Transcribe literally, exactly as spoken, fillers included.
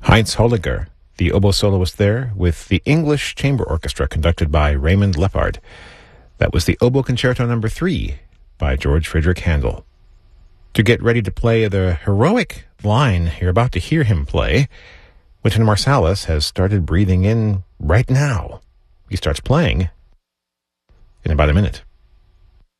Heinz Holliger, the oboe soloist there, with the English Chamber Orchestra conducted by Raymond Leppard. That was the Oboe Concerto Number Three by George Frideric Handel. To get ready to play the heroic line you're about to hear him play, Wynton Marsalis has started breathing in right now. He starts playing in about a minute.